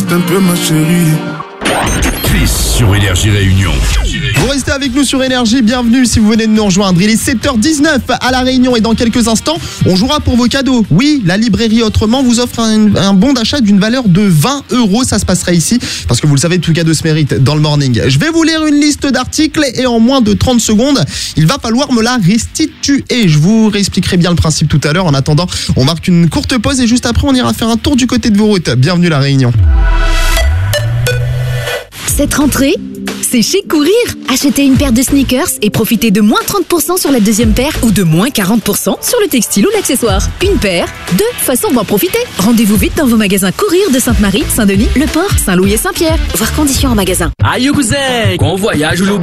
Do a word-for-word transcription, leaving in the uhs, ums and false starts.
juste un peu ma chérie. Chris sur Énergie Réunion. Vous restez avec nous sur Énergie, bienvenue si vous venez de nous rejoindre. Il est sept heures dix-neuf à La Réunion et dans quelques instants, on jouera pour vos cadeaux. Oui, la librairie Autrement vous offre un, un bon d'achat d'une valeur de vingt euros. Ça se passera ici parce que vous le savez, tout cadeau se mérite dans le morning. Je vais vous lire une liste d'articles et en moins de trente secondes, il va falloir me la restituer. Je vous réexpliquerai bien le principe tout à l'heure. En attendant, on marque une courte pause et juste après, on ira faire un tour du côté de vos routes. Bienvenue La Réunion. Cette rentrée, c'est chez Courir. Achetez une paire de sneakers et profitez de moins trente pour cent sur la deuxième paire ou de moins quarante pour cent sur le textile ou l'accessoire. Une paire, deux façons d'en profiter. Rendez-vous vite dans vos magasins Courir de Sainte-Marie, Saint-Denis, Le Port, Saint-Louis et Saint-Pierre. Voir conditions en magasin. Aïe cousin, qu'on voyage ou